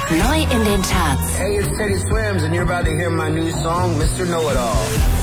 Neu in den Charts. Hey, it's Teddy Swims and you're about to hear my new song, Mr. Know-It-All.